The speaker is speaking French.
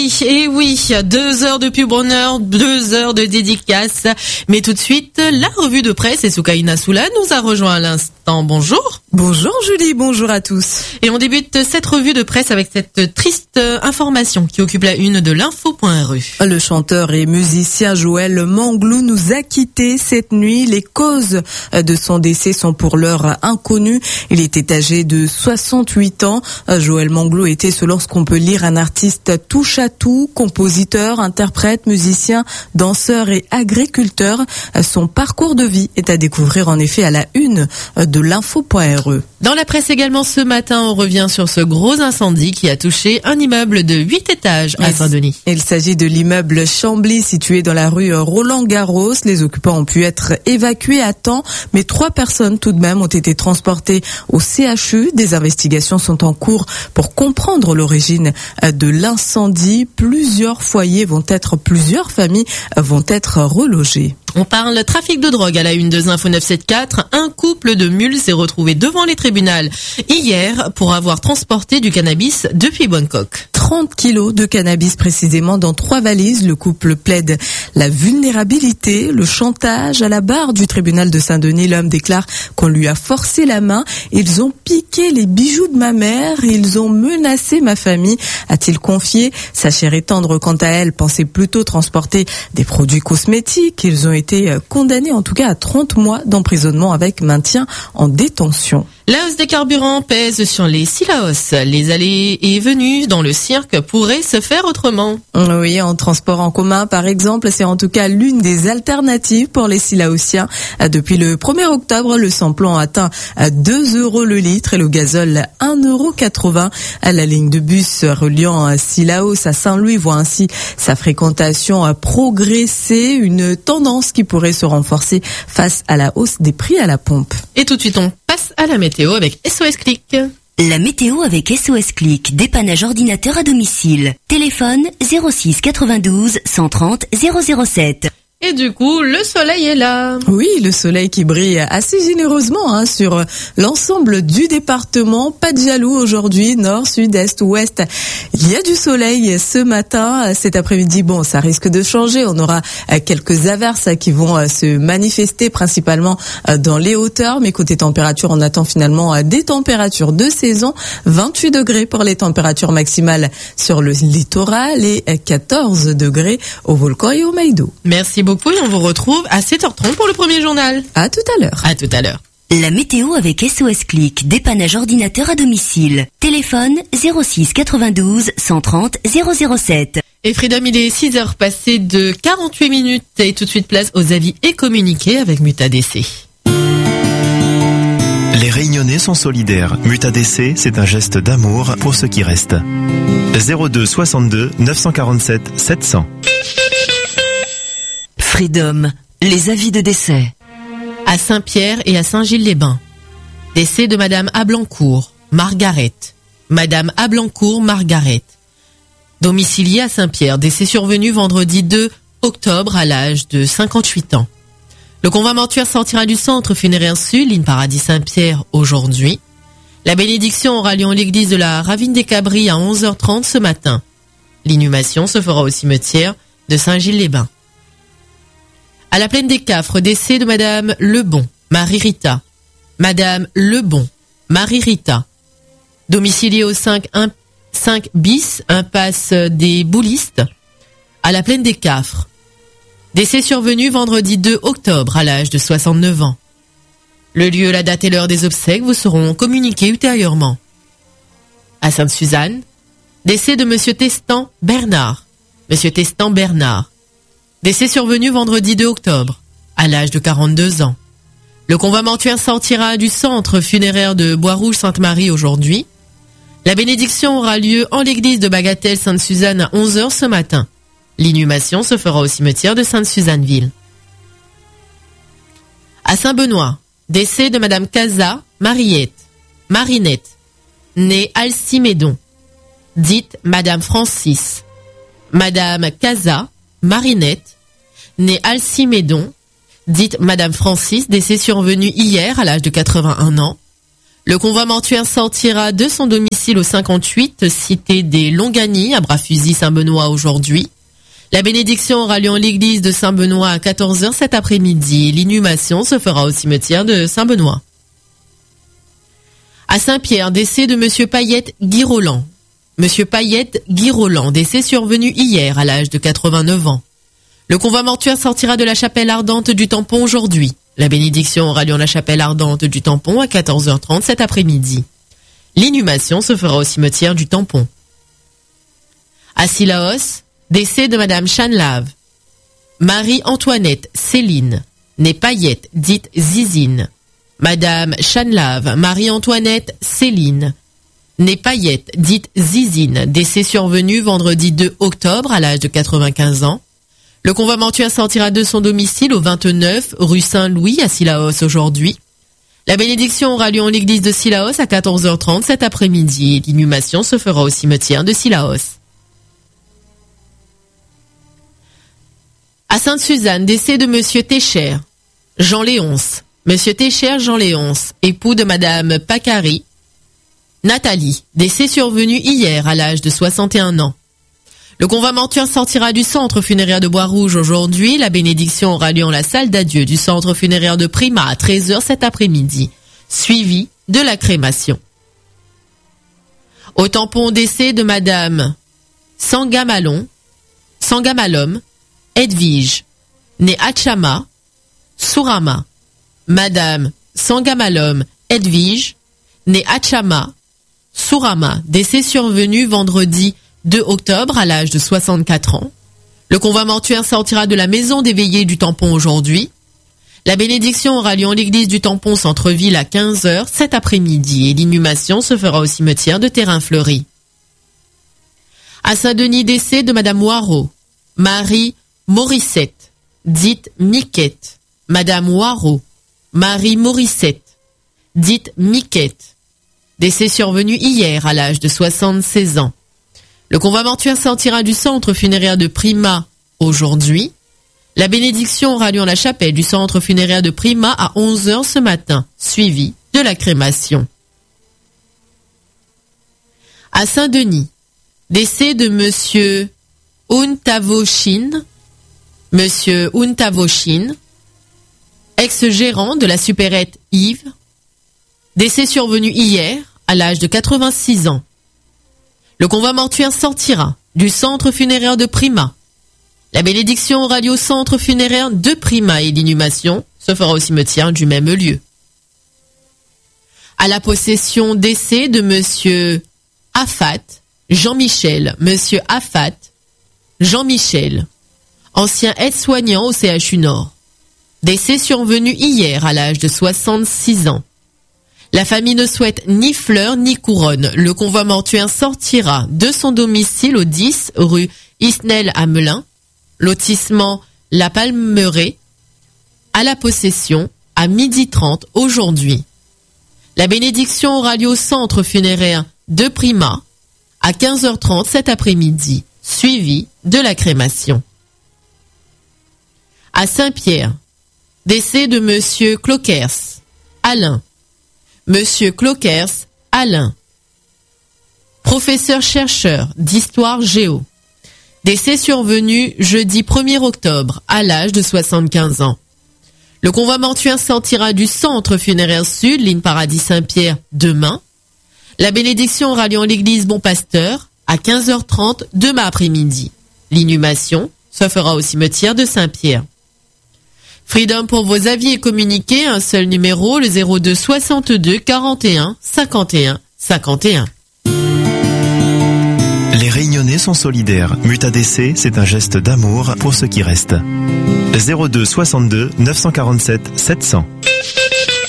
et oui, 2 heures de pub bonheur, 2 heures de dédicace. Mais tout de suite, la revue de presse et Soukaina Soula nous a rejoint à l'instant. Bonjour. Bonjour Julie, bonjour à tous. Et on débute cette revue de presse avec cette triste information qui occupe la une de l'info.ru. Le chanteur et musicien Joël Manglou nous a quittés cette nuit. Les causes de son décès sont pour l'heure inconnues. Il était âgé de 68 ans. Joël Manglou était, selon ce qu'on peut lire, un artiste touche à tout, compositeur, interprète, musicien, danseur et agriculteur. Son parcours de vie est à découvrir en effet à la une de l'info.ru. Dans la presse également ce matin, on revient sur ce gros incendie qui a touché un immeuble de 8 étages à Saint-Denis. Il s'agit de l'immeuble Chambly situé dans la rue Roland-Garros. Les occupants ont pu être évacués à temps, mais 3 personnes tout de même ont été transportées au CHU. Des investigations sont en cours pour comprendre l'origine de l'incendie. Plusieurs familles vont être relogées. On parle trafic de drogue à la une de Info 974. Un couple de mules s'est retrouvé devant les tribunaux hier pour avoir transporté du cannabis depuis Bangkok. 30 kilos de cannabis précisément dans 3 valises. Le couple plaide la vulnérabilité, le chantage. À la barre du tribunal de Saint-Denis, l'homme déclare qu'on lui a forcé la main. Ils ont piqué les bijoux de ma mère, ils ont menacé ma famille, a-t-il confié. Sa chère et tendre, quant à elle, pensait plutôt transporter des produits cosmétiques. Ils ont été condamnés en tout cas à 30 mois d'emprisonnement avec maintien en détention. La hausse des carburants pèse sur les Sillaos. Les allées et venues dans le cirque pourraient se faire autrement. Oui, en transport en commun, par exemple, c'est en tout cas l'une des alternatives pour les Sillaosiens. Depuis le 1er octobre, le samplon atteint 2 € le litre et le gazole 1,80 €. La ligne de bus reliant Sillaos à Saint-Louis voit ainsi sa fréquentation progresser, une tendance qui pourrait se renforcer face à la hausse des prix à la pompe. Et tout de suite, on passe à la météo avec SOS Click. La météo avec SOS Click, dépannage ordinateur à domicile. Téléphone 06 92 130 007. Et du coup, le soleil est là. Oui, le soleil qui brille assez généreusement sur l'ensemble du département. Pas de jaloux aujourd'hui, nord, sud, est, ouest. Il y a du soleil ce matin. Cet après-midi, bon, ça risque de changer. On aura quelques averses qui vont se manifester principalement dans les hauteurs. Mais côté température, on attend finalement des températures de saison. 28 degrés pour les températures maximales sur le littoral et 14 degrés au Volcan et au Maïdo. Merci beaucoup et on vous retrouve à 7h30 pour le premier journal. À tout à l'heure. À tout à l'heure. La météo avec SOS Click, dépannage ordinateur à domicile. Téléphone 06 92 130 007. Et Freedom, il est 6h passées de 48 minutes et tout de suite place aux avis et communiqués avec MutaDC. Les Réunionnais sont solidaires. MutaDC, c'est un geste d'amour pour ceux qui restent. 02 62 947 700. Freedom, les avis de décès. À Saint-Pierre et à Saint-Gilles-les-Bains. Décès de Madame Ablancourt, Margaret. Madame Ablancourt, Margaret. Domiciliée à Saint-Pierre, décès survenu vendredi 2 octobre à l'âge de 58 ans. Le convoi mortuaire sortira du centre funéraire sud, ligne Paradis Saint-Pierre, aujourd'hui. La bénédiction aura lieu en l'église de la Ravine des Cabris à 11h30 ce matin. L'inhumation se fera au cimetière de Saint-Gilles-les-Bains. À la plaine des Cafres, décès de Madame Lebon, Marie-Rita. Madame Lebon, Marie-Rita. Domiciliée au 5 bis, impasse des Boulistes, à la plaine des Cafres. Décès survenu vendredi 2 octobre à l'âge de 69 ans. Le lieu, la date et l'heure des obsèques vous seront communiqués ultérieurement. À Sainte-Suzanne, décès de Monsieur Testan Bernard. Monsieur Testan Bernard. Décès survenu vendredi 2 octobre, à l'âge de 42 ans. Le convoi mortuaire sortira du centre funéraire de Bois-Rouge-Sainte-Marie aujourd'hui. La bénédiction aura lieu en l'église de Bagatelle Sainte-Suzanne à 11h ce matin. L'inhumation se fera au cimetière de Sainte-Suzanne-Ville. À Saint-Benoît, décès de Madame Casa Marinette, née Alcimédon, dite Madame Francis. Madame Casa Marinette, née Alcimédon, dite Madame Francis, décès survenu hier à l'âge de 81 ans. Le convoi mortuaire sortira de son domicile au 58, cité des Longanies, à Bras-Fusil-Saint-Benoît aujourd'hui. La bénédiction aura lieu en l'église de Saint-Benoît à 14h cet après-midi. L'inhumation se fera au cimetière de Saint-Benoît. À Saint-Pierre, décès de Monsieur Payette Guy Roland. Monsieur Payette Guy Roland, décès survenu hier à l'âge de 89 ans. Le convoi mortuaire sortira de la chapelle ardente du Tampon aujourd'hui. La bénédiction aura lieu en la chapelle ardente du Tampon à 14h30 cet après-midi. L'inhumation se fera au cimetière du Tampon. À Sillaos, décès de Madame Chanlave. Marie-Antoinette Céline, née Payette, dite Zizine. Madame Chanlave, Marie-Antoinette Céline, née Payette, dite Zizine, décès survenu vendredi 2 octobre à l'âge de 95 ans. Le convoi mortuaire sortira de son domicile au 29 rue Saint-Louis à Sillaos aujourd'hui. La bénédiction aura lieu en l'église de Sillaos à 14h30 cet après-midi. L'inhumation se fera au cimetière de Sillaos. À Sainte-Suzanne, décès de Monsieur Técher, Jean Léonce. Monsieur Técher, Jean Léonce, époux de Madame Pacari, Nathalie, décès survenu hier à l'âge de 61 ans. Le convoi mortuaire sortira du centre funéraire de Bois-Rouge aujourd'hui. La bénédiction aura lieu en la salle d'adieu du centre funéraire de Prima à 13h cet après-midi, suivi de la crémation. Au Tampon, décès de Madame Sangamalom, Edwige, née Achama, Sourama. Madame Sangamalom Edwige, née Achama, Sourama, décès survenu vendredi 2 octobre à l'âge de 64 ans. Le convoi mortuaire sortira de la maison des veillées du Tampon aujourd'hui. La bénédiction aura lieu en l'église du Tampon centre-ville à 15h cet après-midi et l'inhumation se fera au cimetière de Terrain-Fleuri. À Saint-Denis, décès de Madame Waro, Marie Morissette, dite Miquette. Madame Waro, Marie Morissette, dite Miquette, décès survenu hier à l'âge de 76 ans. Le convoi mortuaire sortira du centre funéraire de Prima aujourd'hui. La bénédiction aura lieu en la chapelle du centre funéraire de Prima à 11h ce matin, suivi de la crémation. À Saint-Denis, décès de Monsieur Untavoshin, ex-gérant de la supérette Yves, décès survenu hier à l'âge de 86 ans. Le convoi mortuaire sortira du centre funéraire de Prima. La bénédiction aura lieu au centre funéraire de Prima et l'inhumation se fera au cimetière du même lieu. À la possession, décès de Monsieur Affat Jean-Michel, Monsieur Affat Jean-Michel, ancien aide-soignant au CHU Nord. Décès survenu hier à l'âge de 66 ans. La famille ne souhaite ni fleurs ni couronne. Le convoi mortuaire sortira de son domicile au 10 rue Isnel à Melun, lotissement La Palmeraie, à la possession à 12h30 aujourd'hui. La bénédiction aura lieu au centre funéraire de Prima à 15h30 cet après-midi, suivi de la crémation. À Saint-Pierre, décès de Monsieur Cloquers, Alain. Monsieur Cloquers, Alain. Professeur-chercheur d'histoire géo. Décès survenu jeudi 1er octobre à l'âge de 75 ans. Le convoi mortuaire sortira du centre funéraire sud, ligne Paradis Saint-Pierre, demain. La bénédiction aura lieu en l'église Bon Pasteur à 15h30 demain après-midi. L'inhumation se fera au cimetière de Saint-Pierre. Freedom pour vos avis et communiquer, un seul numéro, le 02 62 41 51 51. Les Réunionnais sont solidaires. Mutadc, c'est un geste d'amour pour ceux qui restent. 02 62 947 700.